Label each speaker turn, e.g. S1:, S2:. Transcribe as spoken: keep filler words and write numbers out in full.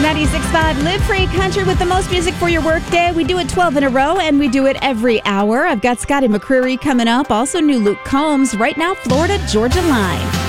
S1: ninety-six point five Live Free Country with the most music for your workday. We do it twelve in a row, and we do it every hour. I've got Scotty McCreery coming up. Also, new Luke Combs. Right now, Florida Georgia line.